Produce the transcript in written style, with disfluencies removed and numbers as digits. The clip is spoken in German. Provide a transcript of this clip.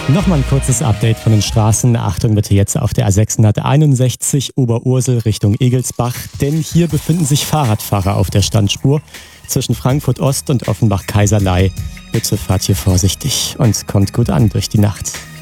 Nochmal ein kurzes Update von den Straßen. Achtung bitte jetzt auf der A661 Oberursel Richtung Egelsbach, denn hier befinden sich Fahrradfahrer auf der Standspur zwischen Frankfurt Ost und Offenbach-Kaiserlei. Bitte fahrt hier vorsichtig und kommt gut an durch die Nacht.